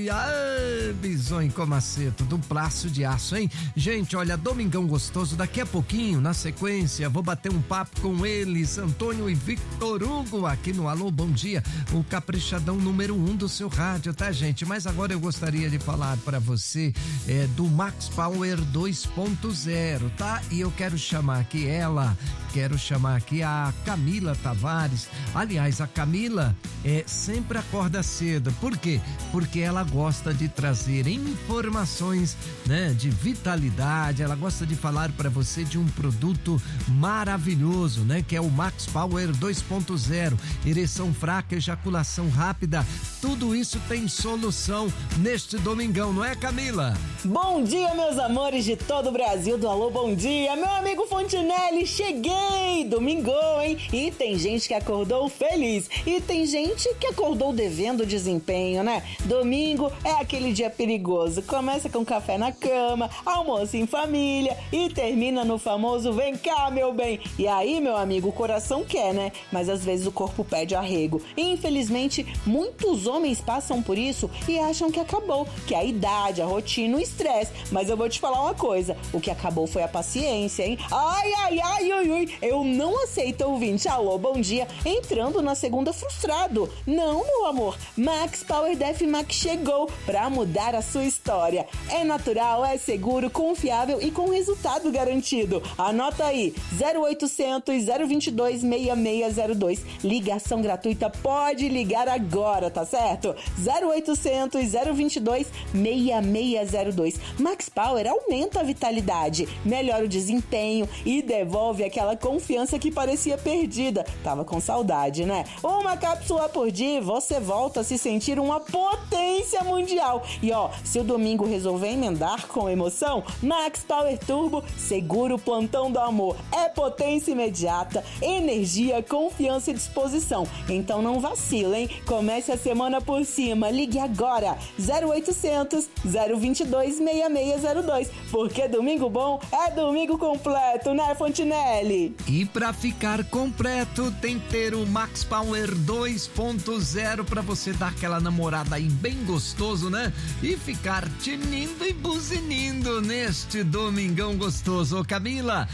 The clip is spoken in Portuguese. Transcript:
ai, bisonho com maceto, do braço de aço, hein? Gente, olha, domingão gostoso, daqui a pouquinho, na sequência, vou bater um papo com eles, Antônio e Victor Hugo, aqui no Alô Bom Dia, o caprichadão número 1 do seu rádio, tá, gente? Mas agora eu gostaria de falar pra você do Max Power 2.0, tá? E eu quero chamar aqui a Camila Tavares. Aliás, a Camila sempre acorda cedo. Por quê? Porque ela gosta de trazer informações, né, de vitalidade. Ela gosta de falar para você de um produto maravilhoso, né, que é o Max Power 2.0. Ereção fraca, ejaculação rápida, tudo isso tem solução neste domingão, não é, Camila? Bom dia, meus amores de todo o Brasil do Alô Bom Dia, meu amigo Fontinelli, cheguei! Domingão, hein? E tem gente que acordou feliz e tem gente que acordou devendo desempenho, né? Domingo é aquele dia perigoso, começa com café na cama, almoço em família e termina no famoso vem cá, meu bem. E aí, meu amigo, o coração quer, né? Mas às vezes o corpo pede arrego. E, infelizmente, muitos homens passam por isso e acham que acabou, que a idade, a rotina, o estresse. Mas eu vou te falar uma coisa, o que acabou foi a paciência, hein? Ai, eu não aceito ouvinte Alô Bom Dia entrando na segunda frustrado. Não, meu amor, Max Power Def Max chegou pra mudar a sua história. É natural, é seguro, confiável e com resultado garantido. Anota aí, 0800 022 6602. Ligação gratuita, pode ligar agora, tá certo? 0800 022 6602. Max Power aumenta a vitalidade, melhora o desempenho e devolve aquela confiança que parecia perdida. Tava com saudade, né? Uma cápsula por dia e você volta a se sentir uma potência mundial. E ó, se o domingo resolver emendar com emoção, Max Power Turbo segura o plantão do amor. É potência imediata, energia, confiança e disposição. Então não vacila, hein? Comece a semana por cima. Ligue agora, 0800 022 6602. Porque domingo bom é domingo completo, né, Fontinelli? E pra ficar completo tem que ter o Max Power 2.0 pra você dar aquela namorada aí bem gostoso, né? E ficar tinindo e buzinindo neste domingão gostoso. Ô, Camila,